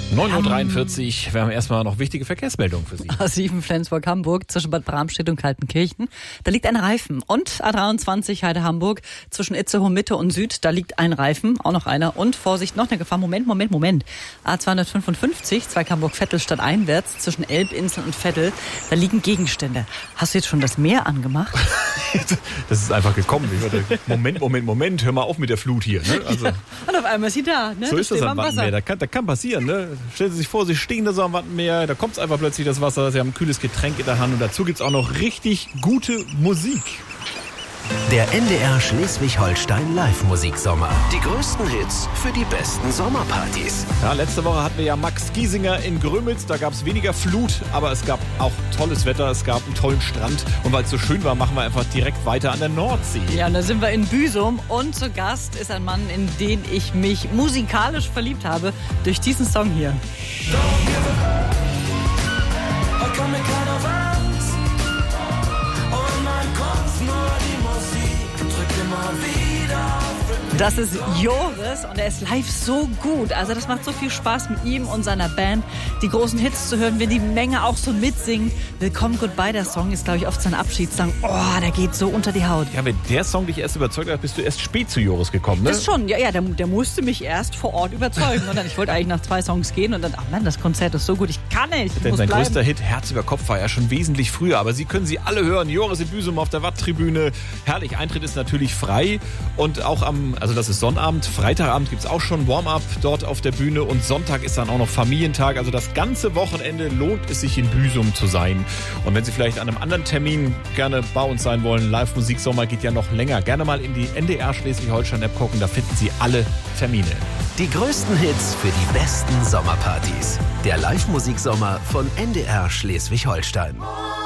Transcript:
9.43 Uhr. Wir haben erstmal noch wichtige Verkehrsmeldungen für Sie. A7 Flensburg-Hamburg zwischen Bad Bramstedt und Kaltenkirchen. Da liegt ein Reifen. Und A23 Heide-Hamburg zwischen Itzehoe Mitte und Süd. Da liegt ein Reifen, auch noch einer. Und Vorsicht, noch eine Gefahr. Moment. A255 Zweig-Hamburg-Vettel stadteinwärts zwischen Elbinsel und Vettel. Da liegen Gegenstände. Hast du jetzt schon das Meer angemacht? Das ist einfach gekommen. Moment. Hör mal auf mit der Flut hier. Ne? Also, ja. Und auf einmal ist sie da. Ne? So ist das am Wattenmeer. Da kann passieren. Ne? Stellen Sie sich vor, Sie stehen da so am Wattenmeer, da kommt einfach plötzlich das Wasser, Sie haben ein kühles Getränk in der Hand und dazu gibt's auch noch richtig gute Musik. Der NDR Schleswig-Holstein Live-Musiksommer. Die größten Hits für die besten Sommerpartys. Ja, letzte Woche hatten wir ja Max Giesinger in Grömitz. Da gab es weniger Flut, aber es gab auch tolles Wetter. Es gab einen tollen Strand. Und weil es so schön war, machen wir einfach direkt weiter an der Nordsee. Ja, und da sind wir in Büsum. Und zu Gast ist ein Mann, in den ich mich musikalisch verliebt habe, durch diesen Song hier. Das ist Joris und er ist live so gut. Also das macht so viel Spaß mit ihm und seiner Band, die großen Hits zu hören, wenn die Menge auch so mitsingen. Willkommen Goodbye, der Song ist, glaube ich, oft sein Abschiedssong. Oh, der geht so unter die Haut. Ja, wenn der Song dich erst überzeugt hat, bist du erst spät zu Joris gekommen, ne? Das schon, ja, der musste mich erst vor Ort überzeugen. Und dann, ich wollte eigentlich nach 2 Songs gehen und dann, ach Mann, das Konzert ist so gut, ich kann nicht. Denn sein größter Hit, Herz über Kopf, war ja schon wesentlich früher. Aber Sie können sie alle hören. Joris in Büsum auf der Watttribüne. Herrlich, Eintritt ist natürlich frei. Und auch also das ist Sonnabend, Freitagabend gibt es auch schon Warm-up dort auf der Bühne. Und Sonntag ist dann auch noch Familientag. Also das ganze Wochenende lohnt es sich in Büsum zu sein. Und wenn Sie vielleicht an einem anderen Termin gerne bei uns sein wollen, Live-Musiksommer geht ja noch länger. Gerne mal in die NDR Schleswig-Holstein-App gucken, da finden Sie alle Termine. Die größten Hits für die besten Sommerpartys. Der Live-Musiksommer von NDR Schleswig-Holstein.